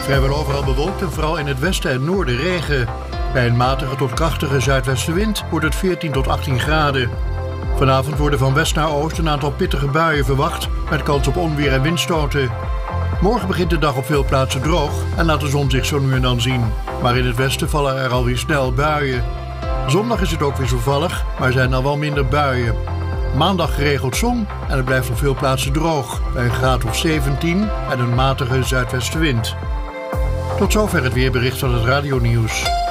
Vrijwel overal bewolkt en vooral in het westen en noorden regen. Bij een matige tot krachtige zuidwestenwind wordt het 14 tot 18 graden. Vanavond worden van west naar oost een aantal pittige buien verwacht, met kans op onweer en windstoten. Morgen begint de dag op veel plaatsen droog en laat de zon zich zo nu en dan zien. Maar in het westen vallen er alweer snel buien. Zondag is het ook wisselvallig, maar zijn al wel minder buien. Maandag geregeld zon en het blijft op veel plaatsen droog, bij een graad of 17 en een matige zuidwestenwind. Tot zover het weerbericht van het radionieuws.